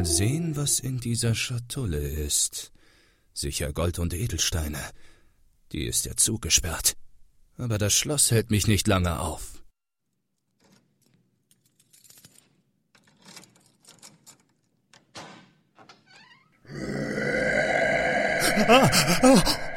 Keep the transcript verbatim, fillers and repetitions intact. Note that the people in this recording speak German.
sehen, was in dieser Schatulle ist. Sicher Gold und Edelsteine. Die ist ja zugesperrt. Aber das Schloss hält mich nicht lange auf. Ah, ah.